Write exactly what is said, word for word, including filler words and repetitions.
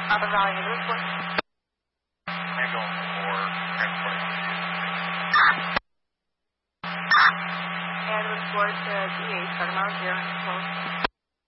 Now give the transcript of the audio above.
Upper Valley, Louisville. I'm going for transport. And report to D A, seven zero zero,